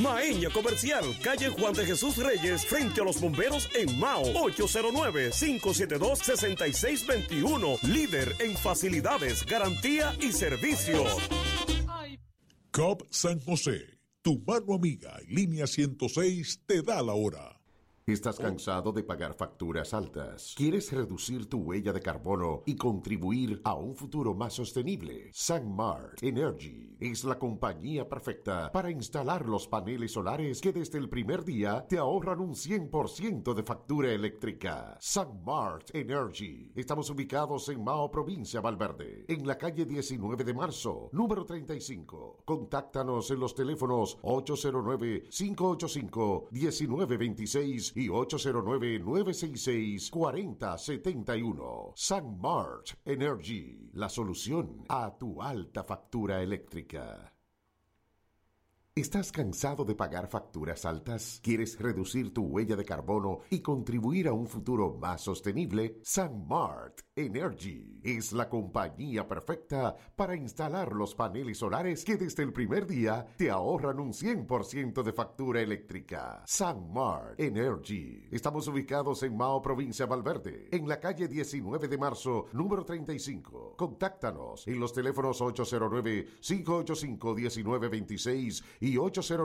Maeña Comercial, calle Juan de Jesús Reyes, frente a los bomberos en Mao. 809-572-6621. Líder en facilidades, garantía y servicios. COP San José, tu mano amiga y línea 106 te da la hora. ¿Estás cansado de pagar facturas altas? ¿Quieres reducir tu huella de carbono y contribuir a un futuro más sostenible? SunMart Energy es la compañía perfecta para instalar los paneles solares que desde el primer día te ahorran un 100% de factura eléctrica. SunMart Energy. Estamos ubicados en Mao, provincia Valverde, en la calle 19 de marzo, número 35. Contáctanos en los teléfonos 809-585-1926 y 809-966-4071. SunMart Energy, la solución a tu alta factura eléctrica. ¿Estás cansado de pagar facturas altas? ¿Quieres reducir tu huella de carbono y contribuir a un futuro más sostenible? SunMart Energy es la compañía perfecta para instalar los paneles solares que desde el primer día te ahorran un 100% de factura eléctrica. SunMart Energy. Estamos ubicados en Mao, provincia Valverde, en la calle 19 de marzo, número 35. Contáctanos en los teléfonos 809-585-1926 y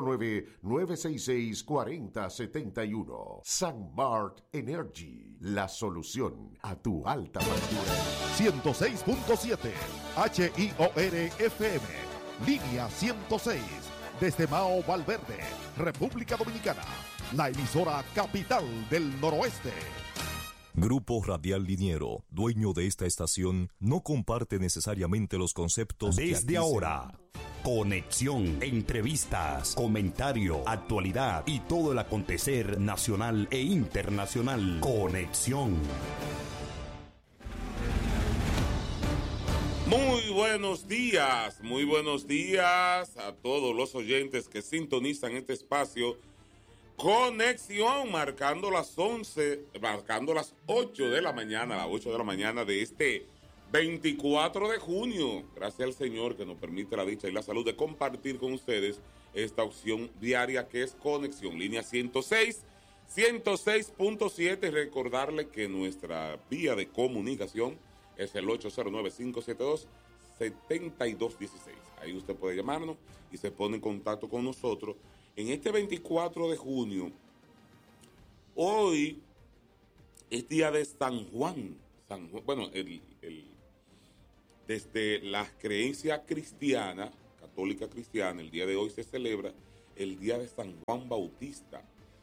809-966-4071. SunMart Energy, la solución a tu alta factura. 106.7 HIOR-FM, línea 106, desde Mao, Valverde, República Dominicana, la emisora capital del noroeste. Grupo Radial Liniero, dueño de esta estación, no comparte necesariamente los conceptos. Desde ahora, conexión, entrevistas, comentario, actualidad y todo el acontecer nacional e internacional. Conexión. Muy buenos días a todos los oyentes que sintonizan este espacio. Conexión, marcando las 8 de la mañana, las 8 de la mañana de este 24 de junio. Gracias al Señor que nos permite la dicha y la salud de compartir con ustedes esta opción diaria que es Conexión, línea 106, 106.7. Recordarle que nuestra vía de comunicación es el 809-572-7216. Ahí usted puede llamarnos y se pone en contacto con nosotros. En este 24 de junio, hoy es día de San Juan. Bueno, desde la creencia cristiana, católica cristiana, el día de hoy se celebra el día de San Juan Bautista.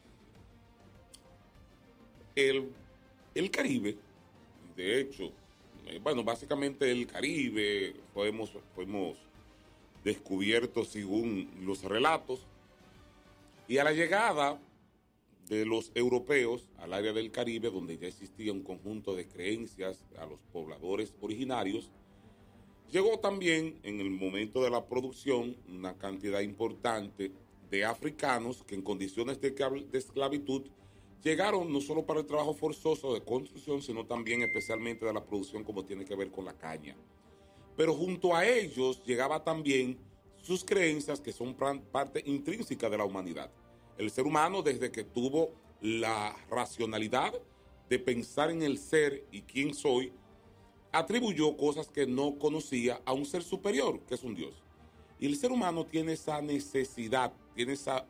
El Caribe, de hecho, básicamente el Caribe fuimos descubiertos según los relatos. Y a la llegada de los europeos al área del Caribe, donde ya existía un conjunto de creencias a los pobladores originarios, llegó también en el momento de la producción una cantidad importante de africanos que en condiciones de esclavitud llegaron no solo para el trabajo forzoso de construcción, sino también especialmente de la producción como tiene que ver con la caña. Pero junto a ellos llegaba también sus creencias que son parte intrínseca de la humanidad. El ser humano, desde que tuvo la racionalidad de pensar en el ser y quién soy, atribuyó cosas que no conocía a un ser superior, que es un Dios. Y el ser humano tiene esa necesidad, tiene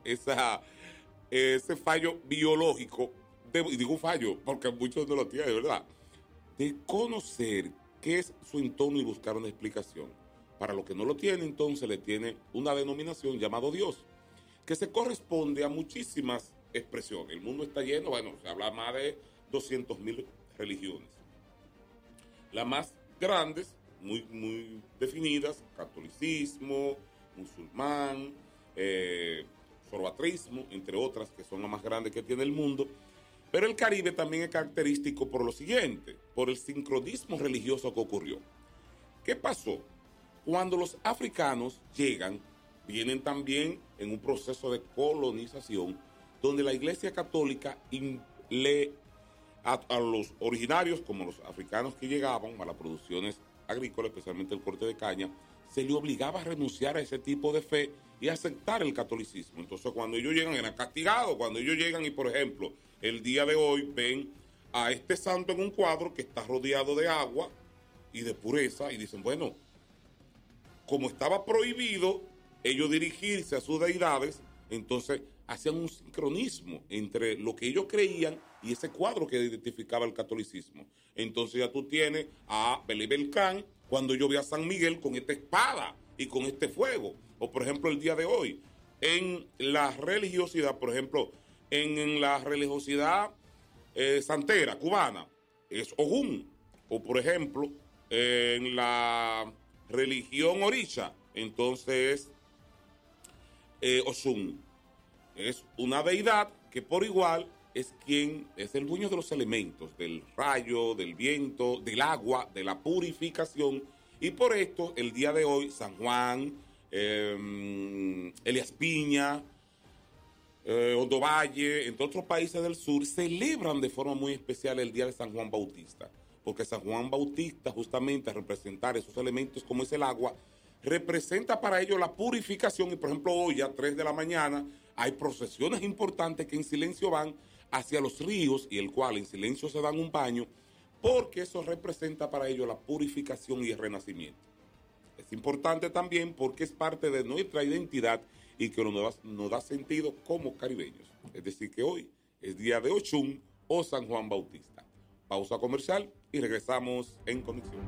ese fallo biológico, y digo fallo porque muchos no lo tienen, ¿verdad?, de conocer qué es su entorno y buscar una explicación. Para los que no lo tienen, entonces le tiene una denominación llamado Dios, que se corresponde a muchísimas expresiones. El mundo está lleno, se habla más de 200.000 religiones. Las más grandes, muy definidas: catolicismo, musulmán, zoroastrismo, entre otras, que son las más grandes que tiene el mundo. Pero el Caribe también es característico por lo siguiente, por el sincronismo religioso que ocurrió. ¿Qué pasó? Cuando los africanos vienen también en un proceso de colonización, donde la Iglesia Católica a los originarios, como los africanos que llegaban a las producciones agrícolas, especialmente el corte de caña, se le obligaba a renunciar a ese tipo de fe y aceptar el catolicismo. Entonces, cuando ellos llegan, eran castigados. Cuando ellos llegan y, por ejemplo, el día de hoy ven a este santo en un cuadro que está rodeado de agua y de pureza, y dicen, bueno, como estaba prohibido ellos dirigirse a sus deidades, entonces hacían un sincronismo entre lo que ellos creían y ese cuadro que identificaba el catolicismo. Entonces ya tú tienes a Belibelcán cuando yo vi a San Miguel con esta espada y con este fuego. O por ejemplo el día de hoy, en la religiosidad, por ejemplo, en la religiosidad santera, cubana, es Ogún. O por ejemplo, en la religión orisha, entonces Osun. Es una deidad que por igual es quien es el dueño de los elementos, del rayo, del viento, del agua, de la purificación. Y por esto, el día de hoy, San Juan, Elías Piña, Hondo Valle, entre otros países del sur, celebran de forma muy especial el día de San Juan Bautista. Porque San Juan Bautista, justamente, a representar esos elementos como es el agua, representa para ellos la purificación. Y por ejemplo, hoy a 3 de la mañana hay procesiones importantes que en silencio van hacia los ríos y el cual en silencio se dan un baño, porque eso representa para ellos la purificación y el renacimiento. Es importante también porque es parte de nuestra identidad y que nos da sentido como caribeños. Es decir, que hoy es día de Ochun o San Juan Bautista. Pausa comercial y regresamos en Conexión.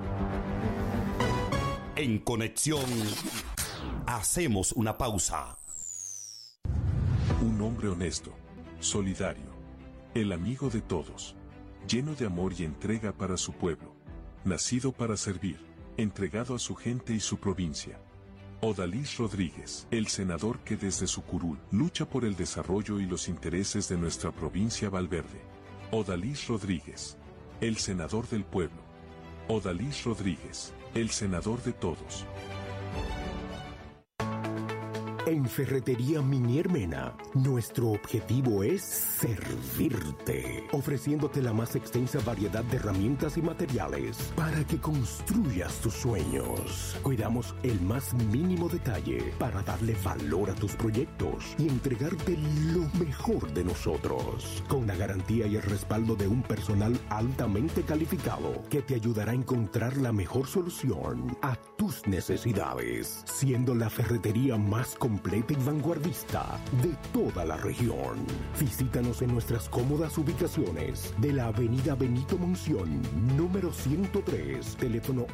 En Conexión, hacemos una pausa. Un hombre honesto, solidario, el amigo de todos, lleno de amor y entrega para su pueblo, nacido para servir, entregado a su gente y su provincia. Odalis Rodríguez, el senador que desde su curul lucha por el desarrollo y los intereses de nuestra provincia Valverde. Odalis Rodríguez, el senador del pueblo. Odalis Rodríguez, el senador de todos. En Ferretería Minier Mena, nuestro objetivo es servirte, ofreciéndote la más extensa variedad de herramientas y materiales para que construyas tus sueños. Cuidamos el más mínimo detalle para darle valor a tus proyectos y entregarte lo mejor de nosotros, con la garantía y el respaldo de un personal altamente calificado que te ayudará a encontrar la mejor solución a tus necesidades, siendo la ferretería más completa y vanguardista de toda la región. Visítanos en nuestras cómodas ubicaciones de la avenida Benito Monción, número 103, teléfono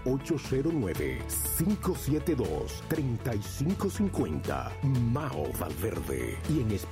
809-572-3550, Mao Valverde, y en